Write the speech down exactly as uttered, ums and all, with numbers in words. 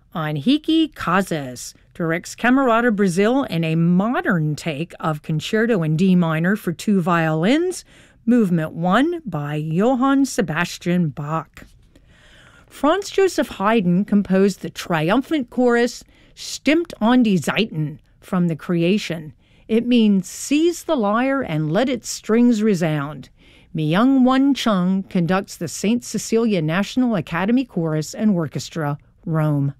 Henrique Casas directs Camerata Brazil in a modern take of Concerto in D minor for two violins, Movement one by Johann Sebastian Bach. Franz Joseph Haydn composed the triumphant chorus Stimmt an die Saiten from The Creation. It means seize the lyre and let its strings resound. Myung Won Chung conducts the Saint Cecilia National Academy Chorus and Orchestra, Rome.